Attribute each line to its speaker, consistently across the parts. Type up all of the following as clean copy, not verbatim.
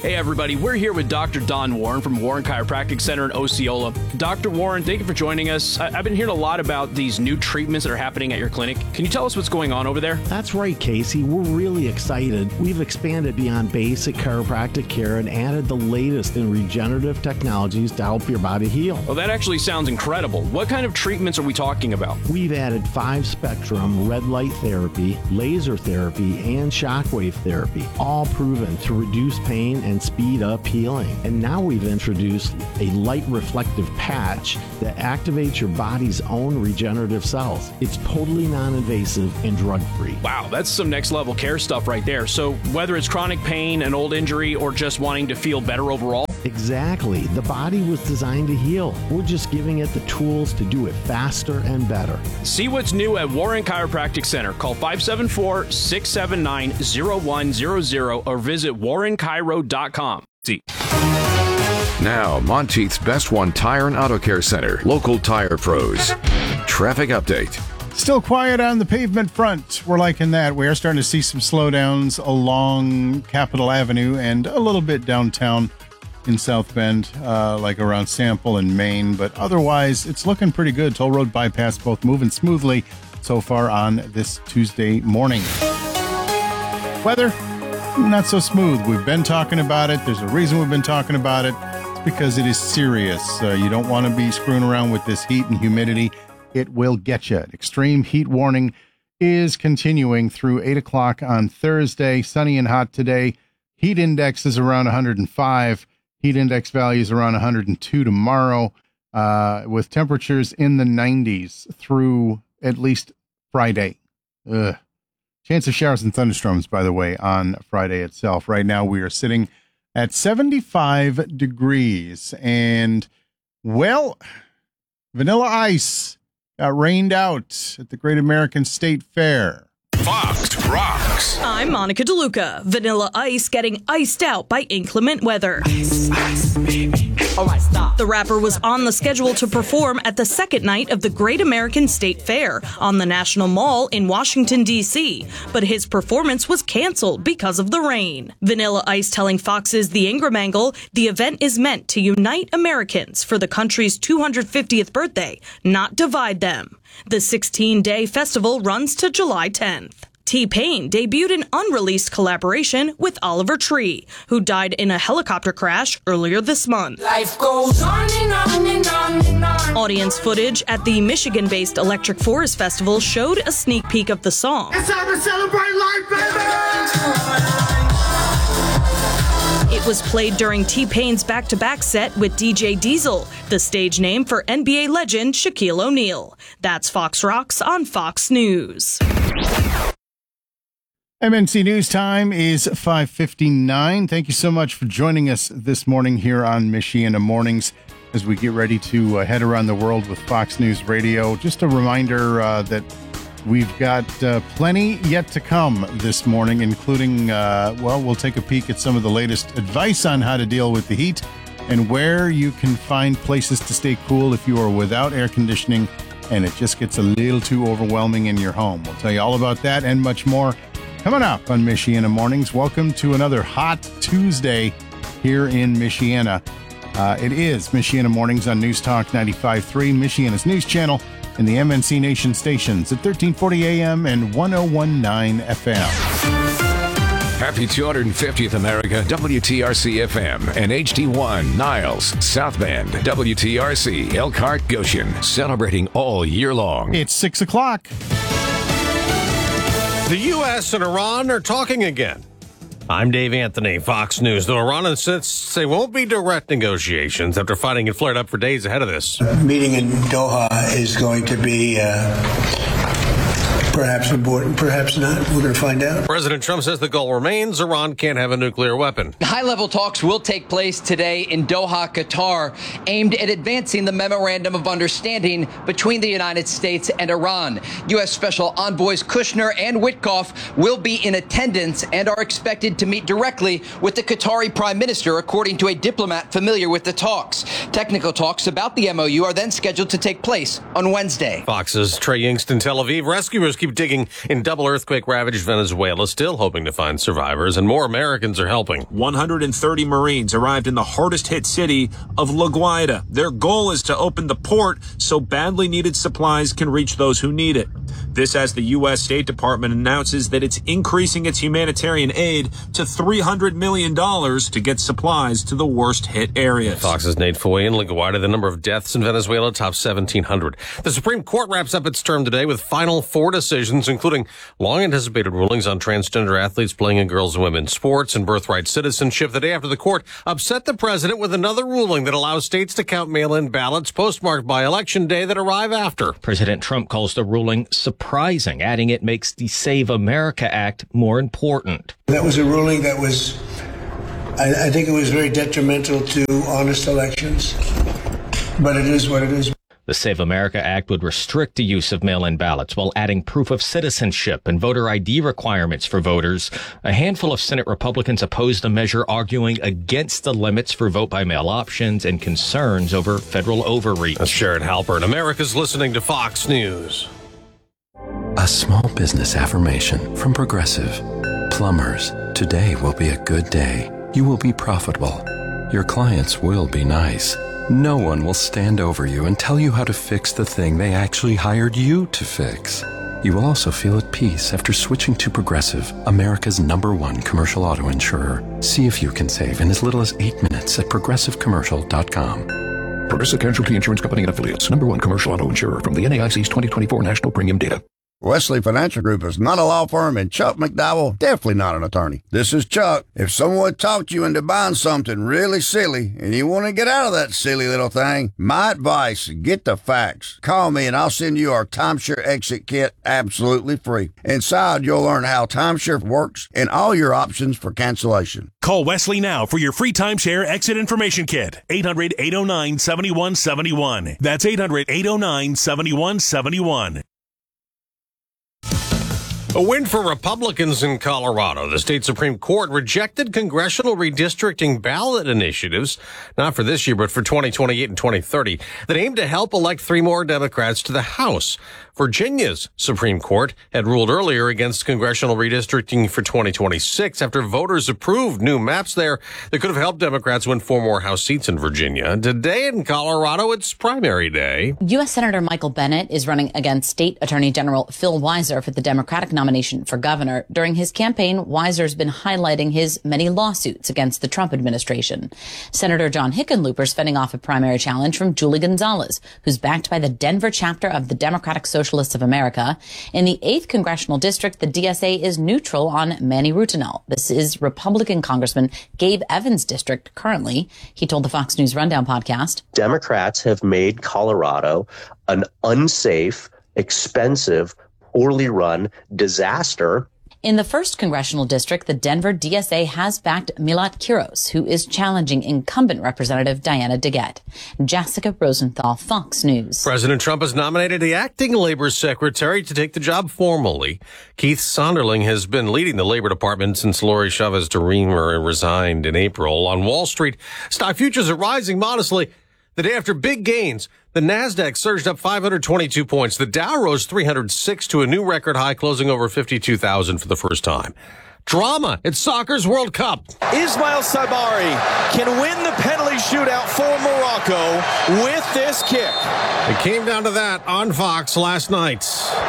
Speaker 1: Hey everybody, we're here with Dr. Don Warren from Warren Chiropractic Center in Osceola. Dr. Warren, thank you for joining us. I've been hearing a lot about these new treatments that are happening at your clinic. Can you tell us what's going on over there?
Speaker 2: That's right, Casey. We're really excited. We've expanded beyond basic chiropractic care and added the latest in regenerative technologies to help your body heal.
Speaker 1: Well, that actually sounds incredible. What kind of treatments are we talking about?
Speaker 2: We've added 5-spectrum red light therapy, laser therapy, and shockwave therapy, all proven to reduce pain and speed up healing. And now we've introduced a light reflective patch that activates your body's own regenerative cells. It's totally non-invasive and drug-free.
Speaker 1: Wow, that's some next level care stuff right there. So whether it's chronic pain, an old injury, or just wanting to feel better overall?
Speaker 2: Exactly. The body was designed to heal. We're just giving it the tools to do it faster and better.
Speaker 1: See what's new at Warren Chiropractic Center. Call 574-679-0100 or visit warrenchiro.com. See.
Speaker 3: Now, Monteith's Best One Tire and Auto Care Center. Local tire pros. Traffic update.
Speaker 4: Still quiet on the pavement front. We're liking that. We are starting to see some slowdowns along Capitol Avenue and a little bit downtown in South Bend, like around Sample and Maine. But otherwise, it's looking pretty good. Toll Road bypass both moving smoothly so far on this Tuesday morning. Weather, not so smooth. We've been talking about it. There's a reason we've been talking about it. It's because it is serious. You don't want to be screwing around with this heat and humidity. It will get you. Extreme heat warning is continuing through 8 o'clock on Thursday. Sunny and hot today. Heat index is around 105. Heat index values around 102 tomorrow, with temperatures in the 90s through at least Friday. Chance of showers and thunderstorms, by the way, on Friday itself. Right now we are sitting at 75 degrees. And, well, Vanilla Ice got rained out at the Great American State Fair.
Speaker 5: Fox Rocks.
Speaker 6: I'm Monica DeLuca. Vanilla Ice getting iced out by inclement weather.
Speaker 5: Ice, ice, baby. All right, stop.
Speaker 6: The rapper was on the schedule to perform at the second night of the Great American State Fair on the National Mall in Washington, D.C., but his performance was canceled because of the rain. Vanilla Ice telling Fox's The Ingram Angle the event is meant to unite Americans for the country's 250th birthday, not divide them. The 16-day festival runs to July 10th. T-Pain debuted an unreleased collaboration with Oliver Tree, who died in a helicopter crash earlier this month.
Speaker 7: Life goes on and on and on and on.
Speaker 6: Audience footage at the Michigan-based Electric Forest Festival showed a sneak peek of the song.
Speaker 7: It's time to celebrate life, baby!
Speaker 6: It was played during T-Pain's back-to-back set with DJ Diesel, the stage name for NBA legend Shaquille O'Neal. That's Fox Rocks on Fox News.
Speaker 4: MNC News Time is 5:59. Thank you so much for joining us this morning here on Michiana Mornings as we get ready to head around the world with Fox News Radio. Just a reminder that we've got plenty yet to come this morning, including, we'll take a peek at some of the latest advice on how to deal with the heat and where you can find places to stay cool if you are without air conditioning and it just gets a little too overwhelming in your home. We'll tell you all about that and much more coming up on Michiana Mornings. Welcome to another hot Tuesday here in Michiana. It is Michiana Mornings on News Talk 95.3, Michiana's news channel, and the MNC Nation stations at 1340 AM and 1019 FM.
Speaker 3: Happy 250th America, WTRC FM and HD1 Niles, South Bend, WTRC Elkhart Goshen, celebrating all year long.
Speaker 4: It's 6 o'clock.
Speaker 8: The U.S. and Iran are talking again. I'm Dave Anthony, Fox News. Though Iran insists they won't be direct negotiations after fighting had flared up for days ahead of this.
Speaker 9: The meeting in Doha is going to be perhaps important, perhaps not. We're going to find out.
Speaker 8: President Trump says the goal remains Iran can't have a nuclear weapon.
Speaker 10: High-level talks will take place today in Doha, Qatar, aimed at advancing the memorandum of understanding between the United States and Iran. U.S. Special Envoys Kushner and Witkoff will be in attendance and are expected to meet directly with the Qatari Prime Minister, according to a diplomat familiar with the talks. Technical talks about the MOU are then scheduled to take place on Wednesday.
Speaker 8: Fox's Trey Yingst in Tel Aviv. Rescuers keep keep digging in double earthquake-ravaged Venezuela, still hoping to find survivors, and more Americans are helping.
Speaker 11: 130 Marines arrived in the hardest-hit city of La Guaira. Their goal is to open the port so badly needed supplies can reach those who need it. This as the U.S. State Department announces that it's increasing its humanitarian aid to $300 million to get supplies to the worst-hit areas.
Speaker 8: Fox's Nate Foy in La Guaira. The number of deaths in Venezuela tops 1,700. The Supreme Court wraps up its term today with final 4 decisions, including long-anticipated rulings on transgender athletes playing in girls' and women's sports and birthright citizenship. The day after the court upset the president with another ruling that allows states to count mail-in ballots postmarked by Election Day that arrive after.
Speaker 12: President Trump calls the ruling surprising, adding it makes the Save America Act more important.
Speaker 9: That was a ruling that was, I think it was very detrimental to honest elections, but it is what it is.
Speaker 12: The Save America Act would restrict the use of mail-in ballots while adding proof of citizenship and voter ID requirements for voters. A handful of Senate Republicans opposed the measure, arguing against the limits for vote-by-mail options and concerns over federal overreach.
Speaker 8: That's Jared Halpern. America's listening to Fox News.
Speaker 13: A small business affirmation from Progressive. Plumbers, today will be a good day. You will be profitable. Your clients will be nice. No one will stand over you and tell you how to fix the thing they actually hired you to fix. You will also feel at peace after switching to Progressive, America's #1 commercial auto insurer. See if you can save in as little as 8 minutes at progressivecommercial.com.
Speaker 14: Progressive Casualty Insurance Company and Affiliates, #1 commercial auto insurer from the NAIC's 2024 National Premium Data.
Speaker 15: Wesley Financial Group is not a law firm, and Chuck McDowell definitely not an attorney. This is Chuck. If someone talked you into buying something really silly and you want to get out of that silly little thing, my advice, get the facts. Call me and I'll send you our timeshare exit kit absolutely free. Inside, you'll learn how timeshare works and all your options for cancellation.
Speaker 16: Call Wesley now for your free timeshare exit information kit. 800-809-7171. That's 800-809-7171.
Speaker 8: A win for Republicans in Colorado. The state Supreme Court rejected congressional redistricting ballot initiatives, not for this year, but for 2028 and 2030, that aim to help elect 3 more Democrats to the House. Virginia's Supreme Court had ruled earlier against congressional redistricting for 2026 after voters approved new maps there that could have helped Democrats win 4 more House seats in Virginia. Today in Colorado, it's primary day.
Speaker 17: U.S. Senator Michael Bennet is running against State Attorney General Phil Weiser for the Democratic nomination for governor. During his campaign, Weiser's been highlighting his many lawsuits against the Trump administration. Senator John Hickenlooper's fending off a primary challenge from Julie Gonzalez, who's backed by the Denver chapter of the Democratic Socialists of America. In the 8th Congressional District, the DSA is neutral on Manny Rutinel. This is Republican Congressman Gabe Evans' district currently. He told the Fox News Rundown podcast,
Speaker 18: Democrats have made Colorado an unsafe, expensive, poorly run disaster.
Speaker 17: In the 1st Congressional District, the Denver DSA has backed Milat Quiros, who is challenging incumbent Representative Diana DeGette. Jessica Rosenthal, Fox News.
Speaker 8: President Trump has nominated the acting labor secretary to take the job formally. Keith Sonderling has been leading the Labor Department since Lori Chavez DeRemer resigned in April. On Wall Street, stock futures are rising modestly. The day after big gains, the NASDAQ surged up 522 points. The Dow rose 306 to a new record high, closing over 52,000 for the first time. Drama at Soccer's World Cup.
Speaker 19: Ismail Sabari can win the penalty shootout for Morocco with this kick.
Speaker 8: It came down to that on Fox last night.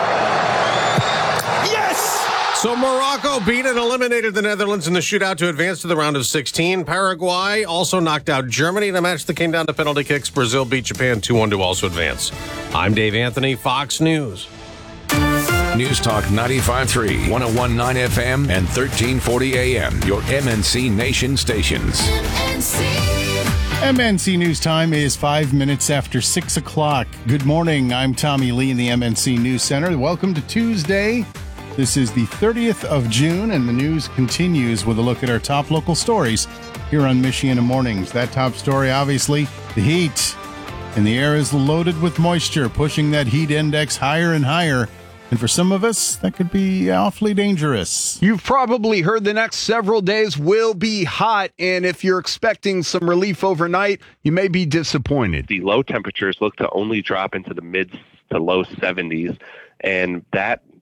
Speaker 19: Yes!
Speaker 8: So Morocco beat and eliminated the Netherlands in the shootout to advance to the round of 16. Paraguay also knocked out Germany in a match that came down to penalty kicks. Brazil beat Japan 2-1 to also advance. I'm Dave Anthony, Fox News.
Speaker 3: News Talk 95.3, 101.9 FM, and 1340 AM. Your MNC Nation stations.
Speaker 4: MNC News Time is 5 minutes after 6 o'clock. Good morning. I'm Tommy Lee in the MNC News Center. Welcome to Tuesday. This is the 30th of June, and the news continues with a look at our top local stories here on Michiana Mornings. That top story, obviously, the heat. And the air is loaded with moisture, pushing that heat index higher and higher. And for some of us, that could be awfully dangerous.
Speaker 20: You've probably heard the next several days will be hot, and if you're expecting some relief overnight, you may be disappointed.
Speaker 21: The low temperatures look to only drop into the mid to low 70s, and that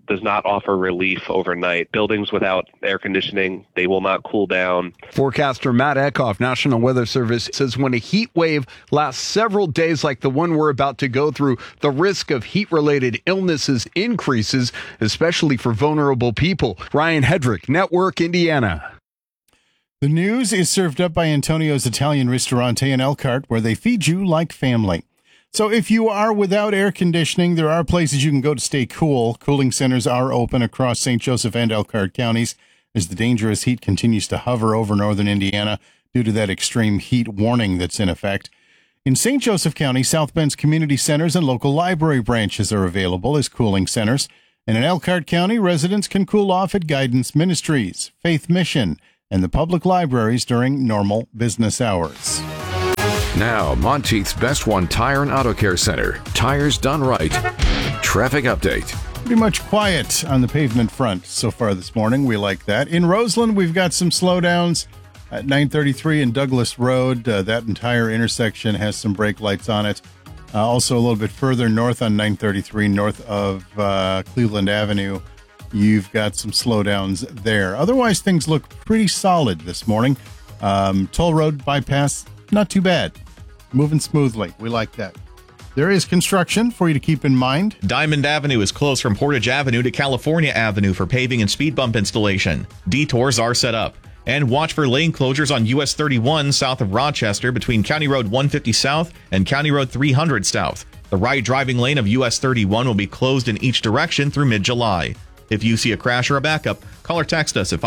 Speaker 21: does not offer relief overnight. Buildings without air conditioning, they will not cool down.
Speaker 20: Forecaster Matt Eckhoff, National Weather Service, says when a heat wave lasts several days like the one we're about to go through, the risk of heat-related illnesses increases, especially for vulnerable people. Ryan Hedrick, Network Indiana.
Speaker 4: The news is served up by Antonio's Italian Ristorante in Elkhart, where they feed you like family. So if you are without air conditioning, there are places you can go to stay cool. Cooling centers are open across St. Joseph and Elkhart counties as the dangerous heat continues to hover over northern Indiana due to that extreme heat warning that's in effect. In St. Joseph County, South Bend's community centers and local library branches are available as cooling centers. And in Elkhart County, residents can cool off at Guidance Ministries, Faith Mission, and the public libraries during normal business hours.
Speaker 3: Now, Monteith's Best One Tire and Auto Care Center. Tires done right. Traffic update.
Speaker 4: Pretty much quiet on the pavement front so far this morning. We like that. In Roseland, we've got some slowdowns at 933 and Douglas Road. That entire intersection has some brake lights on it. Also a little bit further north on 933, north of Cleveland Avenue, you've got some slowdowns there. Otherwise, things look pretty solid this morning. Toll Road bypass, not too bad. Moving smoothly. We like that. There is construction for you to keep in mind.
Speaker 22: Diamond Avenue is closed from Portage Avenue to California Avenue for paving and speed bump installation. Detours are set up. And watch for lane closures on US 31 south of Rochester between County Road 150 South and County Road 300 South. The right driving lane of US 31 will be closed in each direction through mid-July. If you see a crash or a backup, call or text us at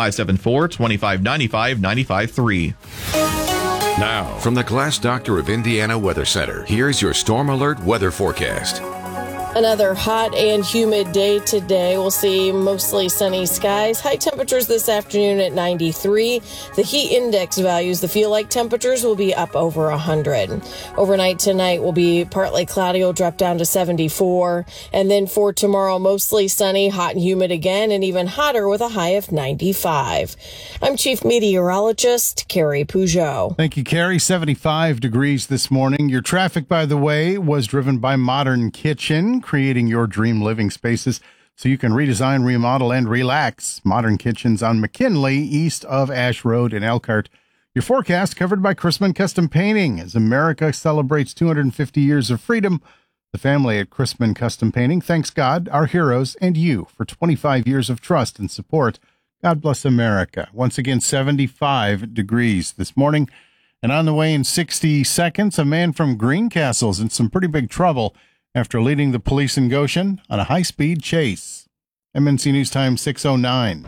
Speaker 22: 574-2595-953.
Speaker 3: Now, from the Glass Doctor of Indiana Weather Center, here's your Storm Alert weather forecast.
Speaker 23: Another hot and humid day today. We'll see mostly sunny skies. High temperatures this afternoon at 93. The heat index values, the feel-like temperatures, will be up over 100. Overnight tonight will be partly cloudy. Will drop down to 74. And then for tomorrow, mostly sunny, hot and humid again, and even hotter with a high of 95. I'm Chief Meteorologist Carrie Peugeot.
Speaker 4: Thank you, Carrie. 75 degrees this morning. Your traffic, by the way, was driven by Modern Kitchen, creating your dream living spaces so you can redesign, remodel, and relax. Modern Kitchen's on McKinley, east of Ash Road in Elkhart. Your forecast covered by Chrisman Custom Painting. As America celebrates 250 years of freedom, the family at Chrisman Custom Painting thanks God, our heroes, and you for 25 years of trust and support. God bless America. Once again, 75 degrees this morning. And on the way in 60 seconds, a man from Greencastle's in some pretty big trouble after leading the police in Goshen on a high-speed chase. MNC News Time 6:09.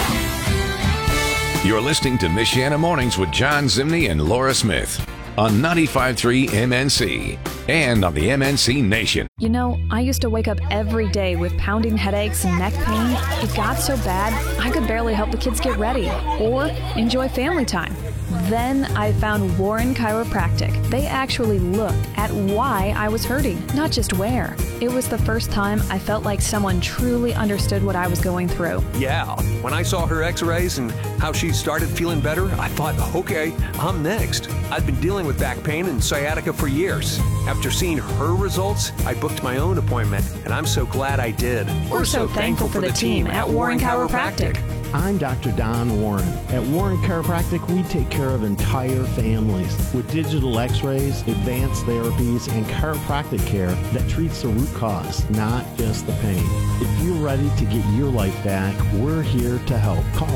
Speaker 3: You're listening to Michiana Mornings with John Zimney and Laura Smith on 95.3 MNC and on the MNC Nation.
Speaker 24: You know, I used to wake up every day with pounding headaches and neck pain. It got so bad, I could barely help the kids get ready or enjoy family time. Then I found Warren Chiropractic. They actually looked at why I was hurting, not just where. It was the first time I felt like someone truly understood what I was going through.
Speaker 25: Yeah, when I saw her x-rays and how she started feeling better, I thought, okay, I'm next. I'd been dealing with back pain and sciatica for years. After seeing her results, I booked my own appointment, and I'm so glad I did.
Speaker 24: We're so thankful for the team at Warren Chiropractic.
Speaker 2: I'm Dr. Don Warren. At Warren Chiropractic, we take care of entire families with digital x-rays, advanced therapies, and chiropractic care that treats the root cause, not just the pain. If you're ready to get your life back, we're here to help. Call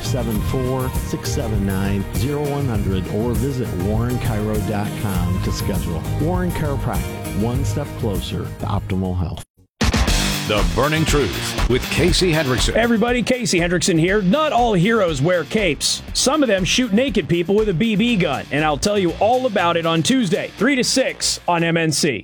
Speaker 2: 574-679-0100 or visit warrenchiro.com to schedule. Warren Chiropractic, one step closer to optimal health.
Speaker 3: The Burning Truth with Casey Hendrickson.
Speaker 1: Everybody, Casey Hendrickson here. Not all heroes wear capes. Some of them shoot naked people with a BB gun, and I'll tell you all about it on Tuesday, 3 to 6 on MNC.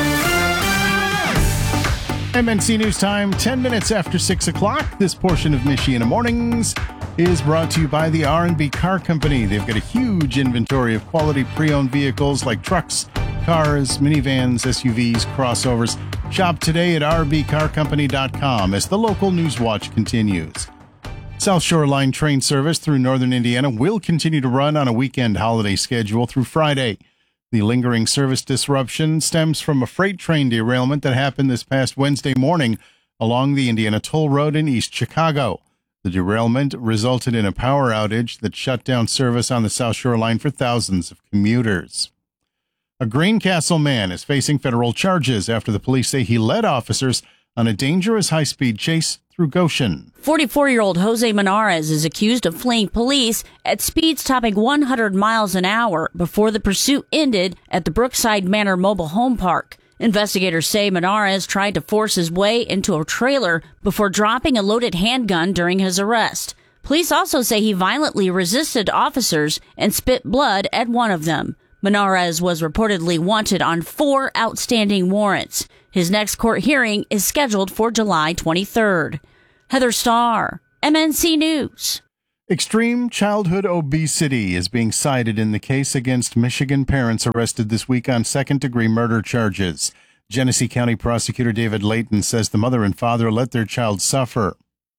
Speaker 4: MNC News Time, 10 minutes after 6 o'clock. This portion of Michiana Mornings is brought to you by the R&B Car Company. They've got a huge inventory of quality pre-owned vehicles like trucks, cars, minivans, SUVs, crossovers. Shop today at rbcarcompany.com as the local news watch continues. South Shore Line train service through northern Indiana will continue to run on a weekend holiday schedule through Friday. The lingering service disruption stems from a freight train derailment that happened this past Wednesday morning along the Indiana Toll Road in East Chicago. The derailment resulted in a power outage that shut down service on the South Shore Line for thousands of commuters. A Greencastle man is facing federal charges after the police say he led officers on a dangerous high-speed chase through Goshen.
Speaker 5: 44-year-old Jose Menares is accused of fleeing police at speeds topping 100 miles an hour before the pursuit ended at the Brookside Manor Mobile Home Park. Investigators say Menares tried to force his way into a trailer before dropping a loaded handgun during his arrest. Police also say he violently resisted officers and spit blood at one of them. Menares was reportedly wanted on 4 outstanding warrants. His next court hearing is scheduled for July 23rd. Heather Starr, MNC News.
Speaker 4: Extreme childhood obesity is being cited in the case against Michigan parents arrested this week on second-degree murder charges. Genesee County Prosecutor David Layton says the mother and father let their child suffer.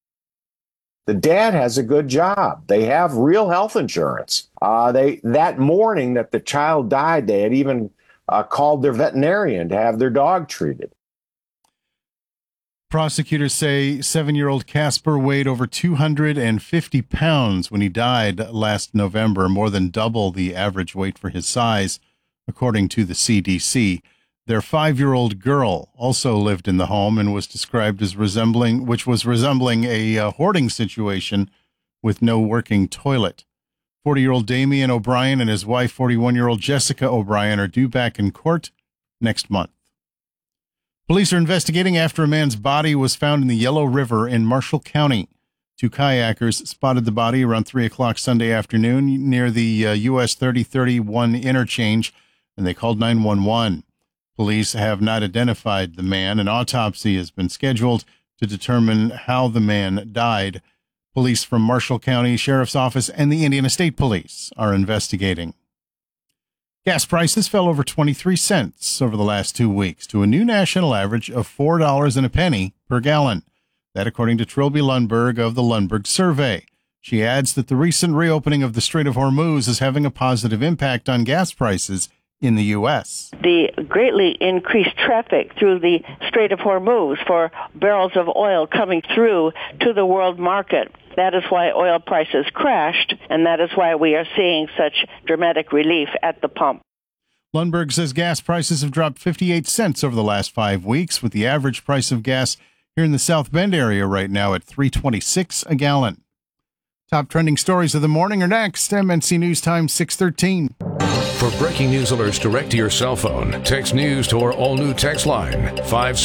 Speaker 6: The dad has a good job. They have real health insurance. That morning that the child died, they had even called their veterinarian to have their dog treated.
Speaker 4: Prosecutors say 7-year-old Casper weighed over 250 pounds when he died last November, more than double the average weight for his size, according to the CDC. Their 5-year-old girl also lived in the home and was described as resembling a hoarding situation with no working toilet. 40-year-old Damian O'Brien and his wife, 41-year-old Jessica O'Brien, are due back in court next month. Police are investigating after a man's body was found in the Yellow River in Marshall County. 2 kayakers spotted the body around 3 o'clock Sunday afternoon near the US 3031 interchange, and they called 911. Police have not identified the man. An autopsy has been scheduled to determine how the man died. Police from Marshall County Sheriff's Office and the Indiana State Police are investigating. Gas prices fell over 23 cents over the last 2 weeks to a new national average of $4.01 per gallon. That according to Trilby Lundberg of the Lundberg Survey. She adds that the recent reopening of the Strait of Hormuz is having a positive impact on gas prices in the U.S.
Speaker 7: The greatly increased traffic through the Strait of Hormuz for barrels of oil coming through to the world market. That is why oil prices crashed, and that is why we are seeing such dramatic relief at the pump.
Speaker 4: Lundberg says gas prices have dropped 58 cents over the last 5 weeks, with the average price of gas here in the South Bend area right now at $3.26 a gallon. Top trending stories of the morning are next. MNC News Time 6:13.
Speaker 3: For breaking news alerts direct to your cell phone, text news to our all-new text line,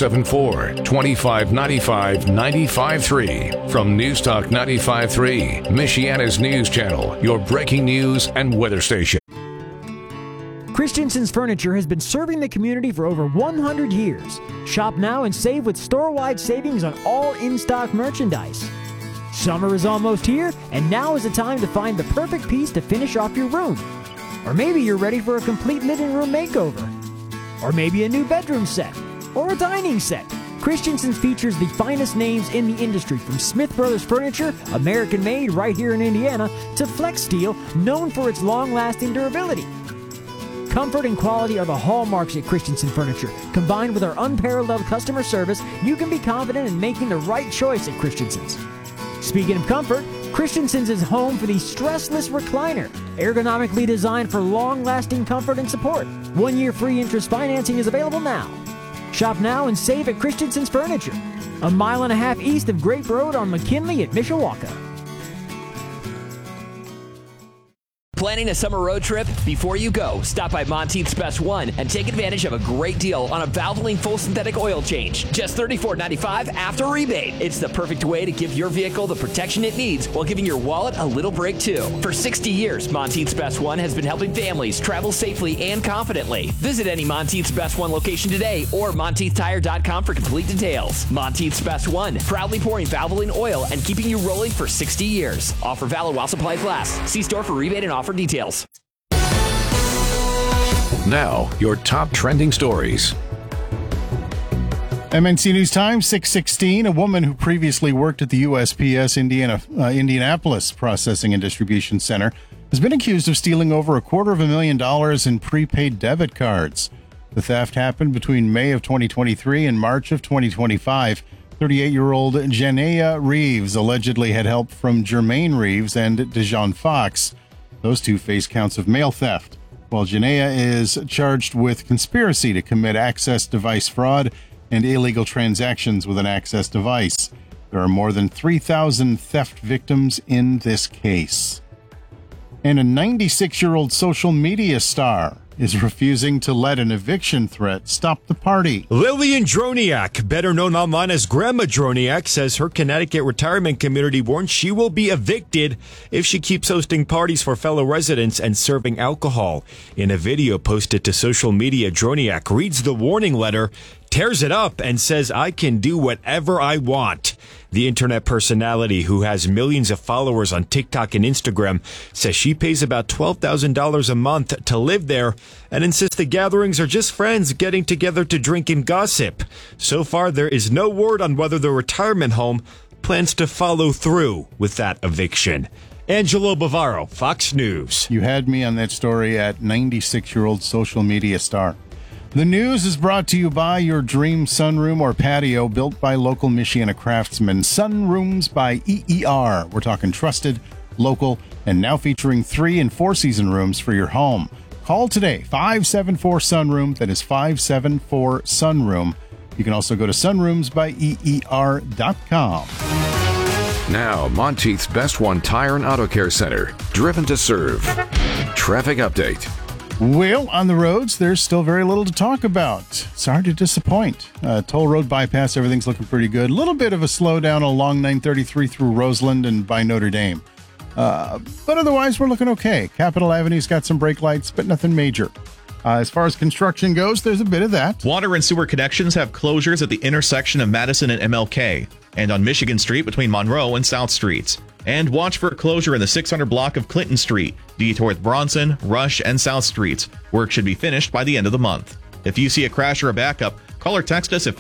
Speaker 3: 574-2595-953. From News Talk 95.3, Michiana's news channel, your breaking news and weather station.
Speaker 10: Christensen's Furniture has been serving the community for over 100 years. Shop now and save with store-wide savings on all in-stock merchandise. Summer is almost here, and now is the time to find the perfect piece to finish off your room. Or maybe you're ready for a complete living room makeover. Or maybe a new bedroom set. Or a dining set. Christensen's features the finest names in the industry, from Smith Brothers Furniture, American-made right here in Indiana, to Flex Steel, known for its long-lasting durability. Comfort and quality are the hallmarks at Christensen Furniture. Combined with our unparalleled customer service, you can be confident in making the right choice at Christensen's. Speaking of comfort, Christensen's is home for the stressless recliner, ergonomically designed for long-lasting comfort and support. 1 year free interest financing is available now. Shop now and save at Christensen's Furniture, a mile and a half east of Grape Road on McKinley at Mishawaka.
Speaker 11: Planning a summer road trip? Before you go, stop by Monteith's Best One and take advantage of a great deal on a Valvoline full synthetic oil change. Just $34.95 after rebate. It's the perfect way to give your vehicle the protection it needs while giving your wallet a little break too. For 60 years, Monteith's Best One has been helping families travel safely and confidently. Visit any Monteith's Best One location today or MonteithTire.com for complete details. Monteith's Best One, proudly pouring Valvoline oil and keeping you rolling for 60 years. Offer valid while supplies last. See store for rebate and offer for details.
Speaker 3: Now, your top trending stories.
Speaker 4: MNC News Time 6:16. A woman who previously worked at the USPS Indianapolis Processing and Distribution Center has been accused of stealing over $250,000 in prepaid debit cards. The theft happened between May of 2023 and March of 2025. 38-year-old Janaya Reeves allegedly had help from Jermaine Reeves and Dejon Fox. Those two face counts of mail theft, while Janaya is charged with conspiracy to commit access device fraud and illegal transactions with an access device. There are more than 3,000 theft victims in this case. And a 96-year-old social media star is refusing to let an eviction threat stop the party.
Speaker 9: Lillian Droniak, better known online as Grandma Droniak, says her Connecticut retirement community warns she will be evicted if she keeps hosting parties for fellow residents and serving alcohol. In a video posted to social media, Droniak reads the warning letter, tears it up, and says, "I can do whatever I want." The internet personality, who has millions of followers on TikTok and Instagram, says she pays about $12,000 a month to live there and insists the gatherings are just friends getting together to drink and gossip. So far, there is no word on whether the retirement home plans to follow through with that eviction. Angelo Bavaro, Fox News.
Speaker 4: You had me on that story at 96-year-old social media star. The news is brought to you by your dream sunroom or patio built by local Michiana craftsmen. Sunrooms by EER. We're talking trusted, local, and now featuring 3- and 4-season rooms for your home. Call today, 574-SUNROOM. That is 574-SUNROOM. You can also go to sunroomsbyer.com.
Speaker 3: Now, Monteith's Best One Tire and Auto Care Center. Driven to serve. Traffic update.
Speaker 4: Well, on the roads, there's still very little to talk about. Sorry to disappoint. Toll road bypass, everything's looking pretty good. A little bit of a slowdown along 933 through Roseland and by Notre Dame. But otherwise, we're looking okay. Capitol Avenue's got some brake lights, but nothing major. As far as construction goes, there's a bit of that.
Speaker 22: Water and sewer connections have closures at the intersection of Madison and MLK, and on Michigan Street between Monroe and South Streets. And watch for a closure in the 600 block of Clinton Street, detour with Bronson, Rush, and South Streets. Work should be finished by the end of the month. If you see a crash or a backup, call or text us at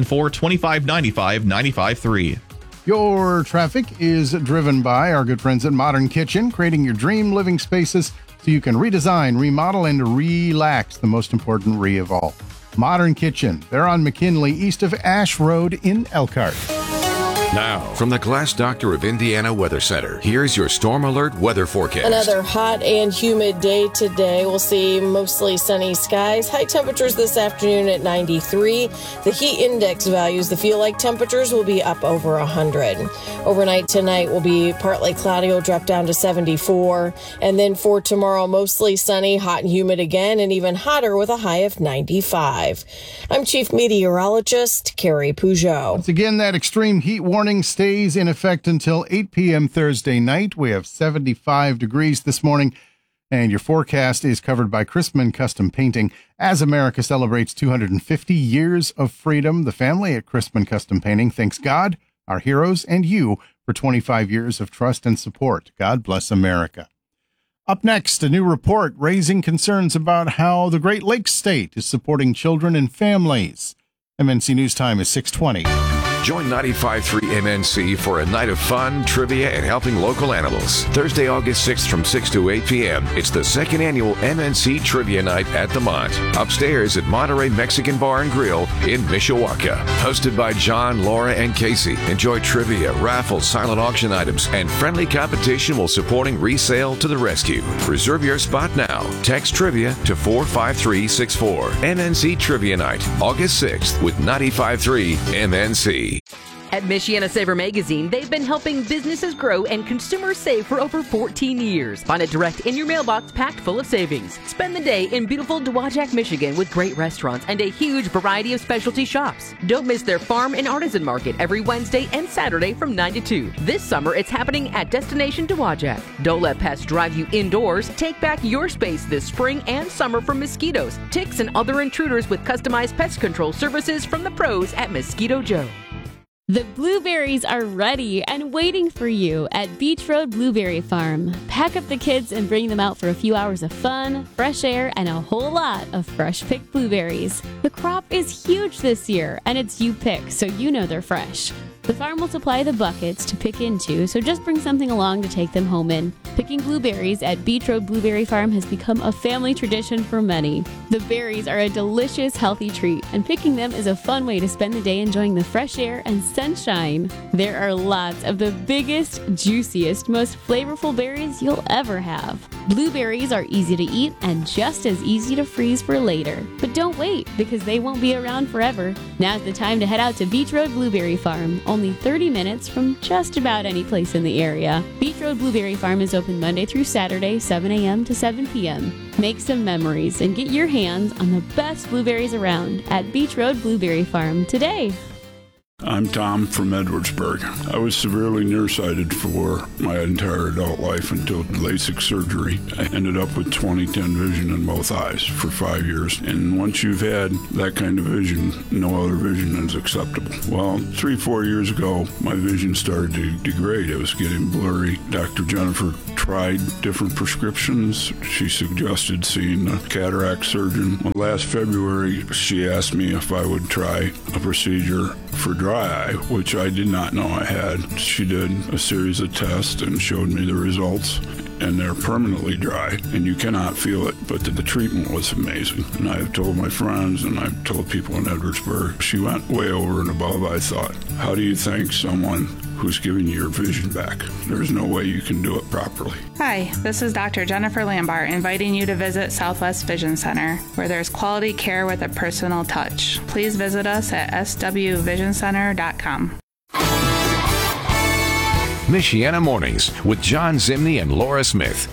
Speaker 22: 574-2595-953.
Speaker 4: Your traffic is driven by our good friends at Modern Kitchen, creating your dream living spaces so you can redesign, remodel, and relax, the most important re of all. Modern Kitchen. They're on McKinley, east of Ash Road in Elkhart.
Speaker 3: Now, from the Glass Doctor of Indiana Weather Center, here's your Storm Alert weather forecast.
Speaker 23: Another hot and humid day today. We'll see mostly sunny skies. High temperatures this afternoon at 93. The heat index values, the feel-like temperatures, will be up over 100. Overnight tonight will be partly cloudy. Will drop down to 74. And then for tomorrow, mostly sunny, hot and humid again, and even hotter with a high of 95. I'm Chief Meteorologist Carrie Peugeot.
Speaker 4: Once again, that extreme heat warning stays in effect until 8 p.m. Thursday night. We have 75 degrees this morning, and your forecast is covered by Chrisman Custom Painting. As America celebrates 250 years of freedom, the family at Chrisman Custom Painting thanks God, our heroes, and you for 25 years of trust and support. God bless America. Up next, a new report raising concerns about how the Great Lakes State is supporting children and families. MNC News Time is 6:20.
Speaker 3: Join 95.3 MNC for a night of fun, trivia, and helping local animals. Thursday, August 6th from 6 to 8 p.m. It's the second annual MNC Trivia Night at the Mont, upstairs at Monterey Mexican Bar and Grill in Mishawaka. Hosted by John, Laura, and Casey. Enjoy trivia, raffles, silent auction items, and friendly competition while supporting Resale to the Rescue. Reserve your spot now. Text trivia to 45364. MNC Trivia Night, August 6th with 95.3 MNC.
Speaker 12: At Michiana Saver Magazine, they've been helping businesses grow and consumers save for over 14 years. Find it direct in your mailbox packed full of savings. Spend the day in beautiful Dowagiac, Michigan with great restaurants and a huge variety of specialty shops. Don't miss their farm and artisan market every Wednesday and Saturday from 9 to 2. This summer, it's happening at Destination Dowagiac. Don't let pests drive you indoors. Take back your space this spring and summer from mosquitoes, ticks, and other intruders with customized pest control services from the pros at Mosquito Joe.
Speaker 13: The blueberries are ready and waiting for you at Beach Road Blueberry Farm. Pack up the kids and bring them out for a few hours of fun, fresh air, and a whole lot of fresh picked blueberries. The crop is huge this year, and it's you pick, so you know they're fresh. The farm will supply the buckets to pick into, so just bring something along to take them home in. Picking blueberries at Beach Road Blueberry Farm has become a family tradition for many. The berries are a delicious, healthy treat, and picking them is a fun way to spend the day enjoying the fresh air and sunshine. There are lots of the biggest, juiciest, most flavorful berries you'll ever have. Blueberries are easy to eat and just as easy to freeze for later. But don't wait, because they won't be around forever. Now's the time to head out to Beach Road Blueberry Farm, only 30 minutes from just about any place in the area. Beach Road Blueberry Farm is open Monday through Saturday, 7 a.m. to 7 p.m. Make some memories and get your hands on the best blueberries around at Beach Road Blueberry Farm today.
Speaker 14: I'm Tom from Edwardsburg. I was severely nearsighted for my entire adult life until LASIK surgery. I ended up with 20/10 vision in both eyes for 5 years. And once you've had that kind of vision, no other vision is acceptable. Well, 3-4 years ago, my vision started to degrade. It was getting blurry. Dr. Jennifer tried different prescriptions. She suggested seeing a cataract surgeon. Well, last February, she asked me if I would try a procedure for dry eye, which I did not know I had. She did a series of tests and showed me the results, and they're permanently dry, and you cannot feel it, but the treatment was amazing. And I've told my friends, and I've told people in Edwardsburg, she went way over and above, I thought. How do you thank someone who's giving you your vision back? There's no way you can do it properly.
Speaker 15: Hi, this is Dr. Jennifer Lambart inviting you to visit Southwest Vision Center, where there's quality care with a personal touch. Please visit us at swvisioncenter.com.
Speaker 3: Michiana Mornings with John Zimney and Laura Smith.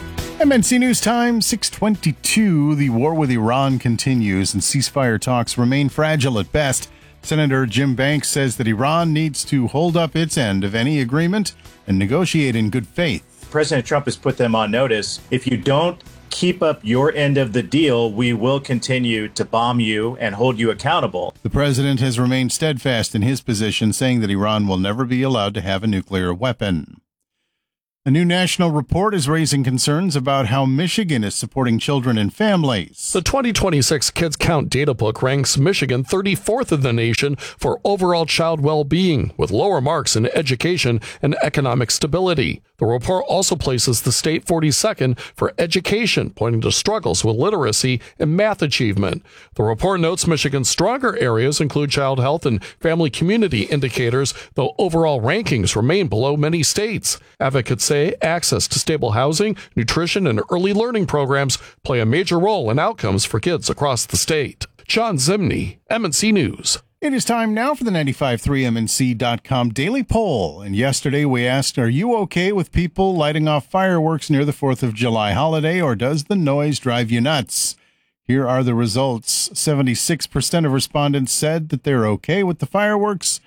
Speaker 4: MNC News Time, 6:22. The war with Iran continues and ceasefire talks remain fragile at best. Senator Jim Banks says that Iran needs to hold up its end of any agreement and negotiate in good faith.
Speaker 16: President Trump has put them on notice. If you don't keep up your end of the deal, we will continue to bomb you and hold you accountable.
Speaker 4: The president has remained steadfast in his position, saying that Iran will never be allowed to have a nuclear weapon. A new national report is raising concerns about how Michigan is supporting children and families.
Speaker 17: The 2026 Kids Count Data Book ranks Michigan 34th in the nation for overall child well-being, with lower marks in education and economic stability. The report also places the state 42nd for education, pointing to struggles with literacy and math achievement. The report notes Michigan's stronger areas include child health and family community indicators, though overall rankings remain below many states. Advocates say access to stable housing, nutrition, and early learning programs play a major role in outcomes for kids across the state. John Zimney, MNC News.
Speaker 4: It is time now for the 953MNC.com daily poll. And yesterday we asked, are you okay with people lighting off fireworks near the 4th of July holiday, or does the noise drive you nuts? Here are the results. 76% of respondents said that they're okay with the fireworks.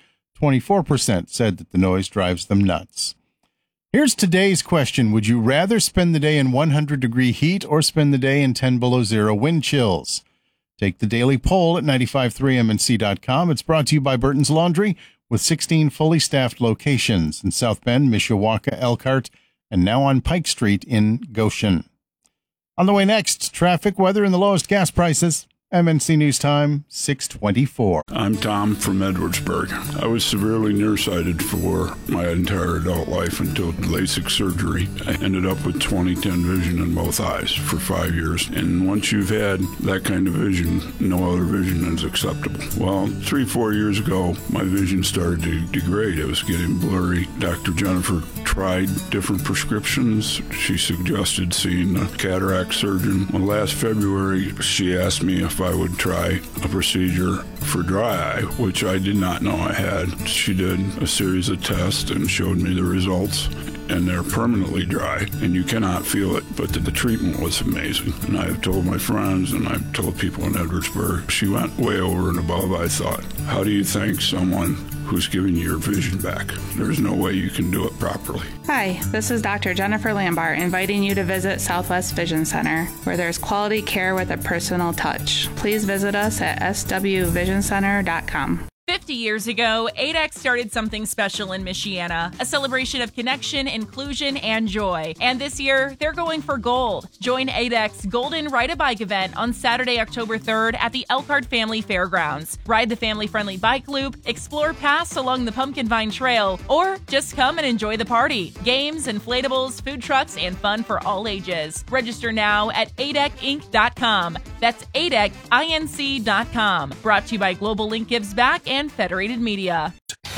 Speaker 4: 24% said that the noise drives them nuts. Here's today's question. Would you rather spend the day in 100-degree heat or spend the day in 10 below zero wind chills? Take the daily poll at 953MNC.com. It's brought to you by Burton's Laundry, with 16 fully staffed locations in South Bend, Mishawaka, Elkhart, and now on Pike Street in Goshen. On the way next, traffic, weather, and the lowest gas prices. MNC News Time, 6:24.
Speaker 14: I'm Tom from Edwardsburg. I was severely nearsighted for my entire adult life until LASIK surgery. I ended up with 20/10 vision in both eyes for 5 years. And once you've had that kind of vision, no other vision is acceptable. Well, 3-4 years ago, my vision started to degrade. It was getting blurry. Dr. Jennifer tried different prescriptions. She suggested seeing a cataract surgeon. Well, last February, she asked me if I would try a procedure for dry eye, which I did not know I had. She did a series of tests and showed me the results, and they're permanently dry, and you cannot feel it, but the treatment was amazing. And I've told my friends, and I've told people in Edwardsburg, she went way over and above, I thought. How do you thank someone who's giving you your vision back? There's no way you can do it properly.
Speaker 15: Hi, this is Dr. Jennifer Lambart inviting you to visit Southwest Vision Center, where there's quality care with a personal touch. Please visit us at swvisioncenter.com.
Speaker 8: 50 years ago, ADEC started something special in Michiana, a celebration of connection, inclusion, and joy. And this year, they're going for gold. Join ADEC's Golden Ride a Bike event on Saturday, October 3rd at the Elkhart Family Fairgrounds. Ride the family-friendly bike loop, explore paths along the Pumpkin Vine Trail, or just come and enjoy the party. Games, inflatables, food trucks, and fun for all ages. Register now at adecinc.com. That's adecinc.com. Brought to you by Global Link Gives Back and Federated Media.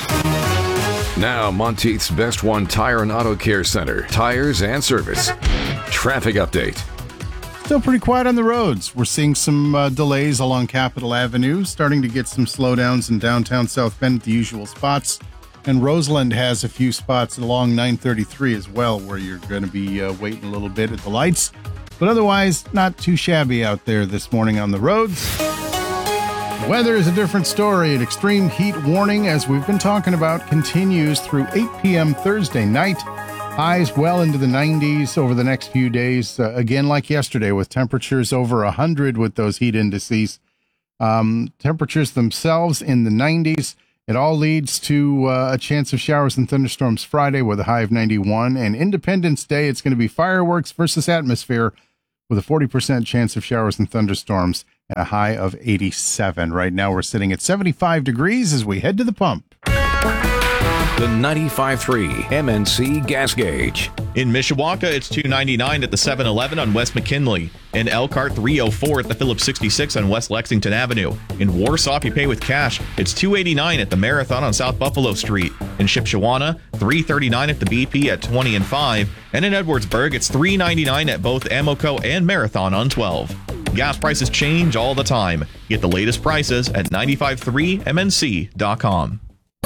Speaker 3: Now, Monteith's Best One Tire and Auto Care Center. Tires and service. Traffic update.
Speaker 4: Still pretty quiet on the roads. We're seeing some delays along Capitol Avenue, starting to get some slowdowns in downtown South Bend at the usual spots. And Roseland has a few spots along 933 as well, where you're going to be waiting a little bit at the lights. But otherwise, not too shabby out there this morning on the roads. Weather is a different story. An extreme heat warning, as we've been talking about, continues through 8 p.m. Thursday night. Highs well into the 90s over the next few days. Again, like yesterday, with temperatures over 100 with those heat indices. Temperatures themselves in the 90s. It all leads to a chance of showers and thunderstorms Friday with a high of 91. And Independence Day, it's going to be fireworks versus atmosphere with a 40% chance of showers and thunderstorms and a high of 87. Right now we're sitting at 75 degrees as we head to the pump.
Speaker 3: The 95.3 MNC gas gauge.
Speaker 22: In Mishawaka, it's $2.99 at the 7-Eleven on West McKinley. In Elkhart, $3.04 at the Phillips 66 on West Lexington Avenue. In Warsaw, if you pay with cash, it's $2.89 at the Marathon on South Buffalo Street. In Shipshewana, $3.39 at the BP at 20 and 5. And in Edwardsburg, it's $3.99 at both Amoco and Marathon on 12. Gas prices change all the time. Get the latest prices at 953mnc.com.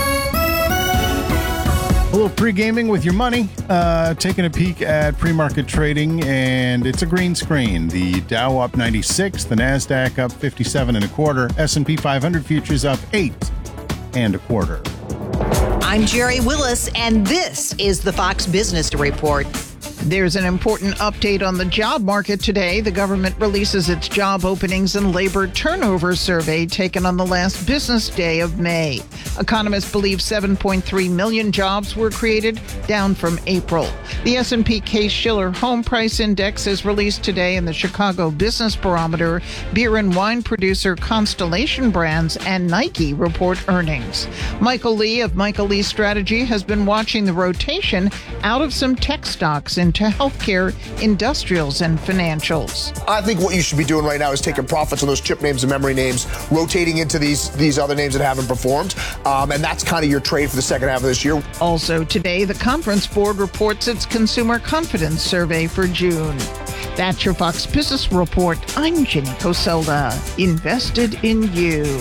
Speaker 4: A little pre-gaming with your money, taking a peek at pre-market trading, and it's a green screen. The Dow up 96, the NASDAQ up 57 1/4, S&P 500 futures up 8 1/4.
Speaker 18: I'm Jerry Willis, and this is the Fox Business Report. There's an important update on the job market today. The government releases its job openings and labor turnover survey taken on the last business day of May. Economists believe 7.3 million jobs were created, down from April. The S&P Case-Shiller Home Price Index is released today, and the Chicago Business Barometer. Beer and wine producer Constellation Brands and Nike report earnings. Michael Lee of Michael Lee Strategy has been watching the rotation out of some tech stocks into healthcare, industrials, and financials.
Speaker 19: I think what you should be doing right now is taking profits on those chip names and memory names, rotating into these other names that haven't performed, and that's kind of your trade for the second half of this year.
Speaker 18: Also today, the Conference Board reports its consumer confidence survey for June. That's your Fox Business Report. I'm Jenny Coselda. Invested in you.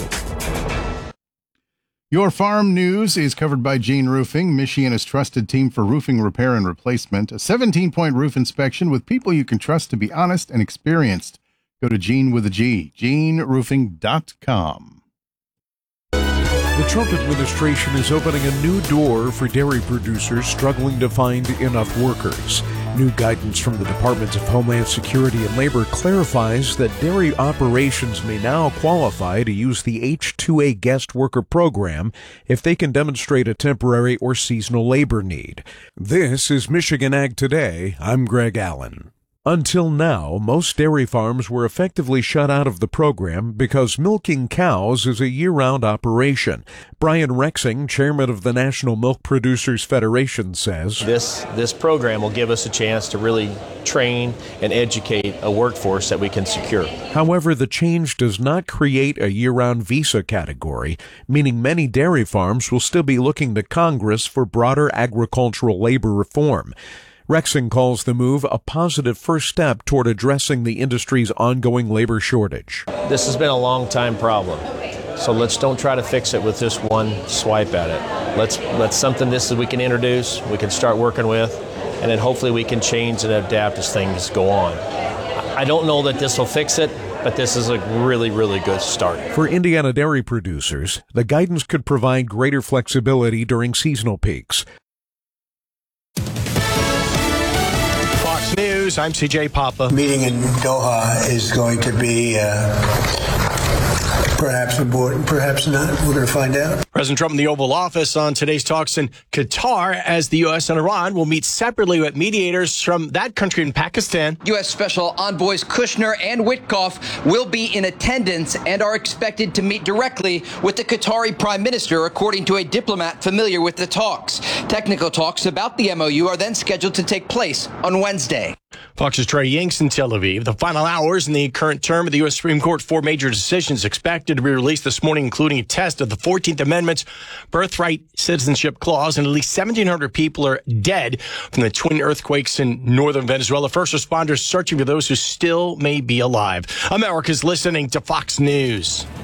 Speaker 4: Your farm news is covered by Gene Roofing, Michiana's trusted team for roofing repair and replacement. A 17-point roof inspection with people you can trust to be honest and experienced. Go to Gene with a G, GeneRoofing.com.
Speaker 20: The Trump administration is opening a new door for dairy producers struggling to find enough workers. New guidance from the Departments of Homeland Security and Labor clarifies that dairy operations may now qualify to use the H-2A guest worker program if they can demonstrate a temporary or seasonal labor need. This is Michigan Ag Today. I'm Greg Allen. Until now, most dairy farms were effectively shut out of the program because milking cows is a year-round operation. Brian Rexing, chairman of the National Milk Producers Federation, says,
Speaker 21: This program will give us a chance to really train and educate a workforce that we can secure.
Speaker 20: However, the change does not create a year-round visa category, meaning many dairy farms will still be looking to Congress for broader agricultural labor reform. Rexing calls the move a positive first step toward addressing the industry's ongoing labor shortage.
Speaker 21: This has been a long-time problem, so let's don't try to fix it with just one swipe at it. Let's something this that we can introduce, we can start working with, and then hopefully we can change and adapt as things go on. I don't know that this will fix it, but this is a really, really good start.
Speaker 20: For Indiana dairy producers, the guidance could provide greater flexibility during seasonal peaks.
Speaker 26: News. I'm CJ Papa.
Speaker 27: Meeting in Doha is going to be
Speaker 1: Perhaps important, perhaps not. We're going to find out.
Speaker 2: President Trump in the Oval Office on today's talks in Qatar as the U.S. and Iran will meet separately with mediators from that country in Pakistan.
Speaker 5: U.S. Special Envoys Kushner and Witkoff will be in attendance and are expected to meet directly with the Qatari Prime Minister, according to a diplomat familiar with the talks. Technical talks about the MOU are then scheduled to take place on Wednesday.
Speaker 2: Fox's Trey Yanks in Tel Aviv. The final hours in the current term of the U.S. Supreme Court, 4 major decisions expected to be released this morning, including a test of the 14th Amendment's birthright citizenship clause, and at least 1,700 people are dead from the twin earthquakes in northern Venezuela. First responders searching for those who still may be alive. America's listening to Fox News.